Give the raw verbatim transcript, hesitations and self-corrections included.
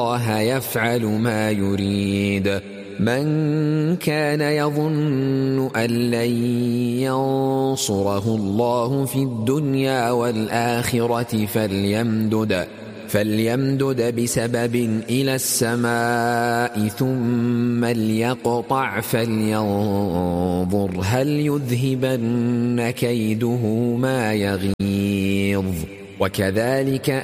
الله يفعل ما يريد. من كان يظن أن لن ينصره الله في الدنيا والآخرة فليمدد فليمدد بسبب إلى السماء ثم ليقطع فلينظر هل يذهبن كيده ما يغيظ. وكذلك